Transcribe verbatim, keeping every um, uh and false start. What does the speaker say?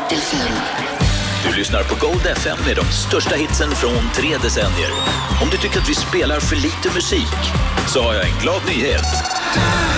F M. Du lyssnar på Gold F M med de största hitsen från tre decennier. Om du tycker att vi spelar för lite musik så har jag en glad nyhet.